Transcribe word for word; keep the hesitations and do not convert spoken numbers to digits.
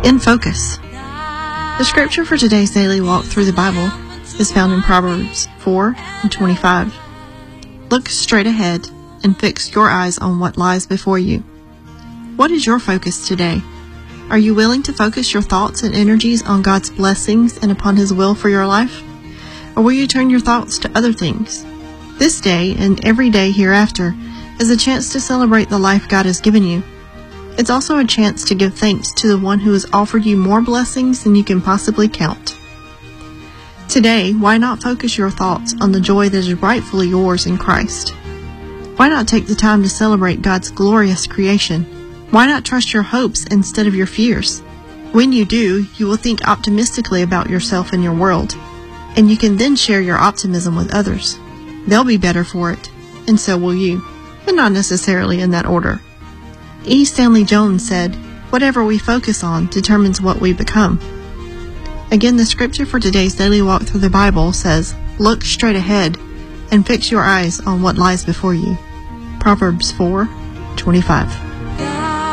In focus. The scripture for today's daily walk through the Bible is found in Proverbs four and twenty-five. Look straight ahead and fix your eyes on what lies before you. What is your focus today? Are you willing to focus your thoughts and energies on God's blessings and upon His will for your life? Or will you turn your thoughts to other things? This day and every day hereafter is a chance to celebrate the life God has given you. It's also a chance to give thanks to the one who has offered you more blessings than you can possibly count. Today, why not focus your thoughts on the joy that is rightfully yours in Christ? Why not take the time to celebrate God's glorious creation? Why not trust your hopes instead of your fears? When you do, you will think optimistically about yourself and your world, and you can then share your optimism with others. They'll be better for it, and so will you, but not necessarily in that order. E. Stanley Jones said, "Whatever we focus on determines what we become." Again, the scripture for today's daily walk through the Bible says, "Look straight ahead and fix your eyes on what lies before you." Proverbs four twenty-five.